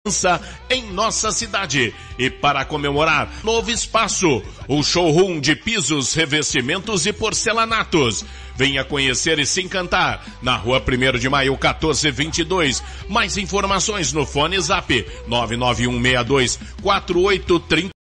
em nossa cidade. E para comemorar, novo espaço, o showroom de pisos, revestimentos e porcelanatos. Venha conhecer e se encantar na Rua 1º de Maio, 1422. Mais informações no fone Zap 991624830.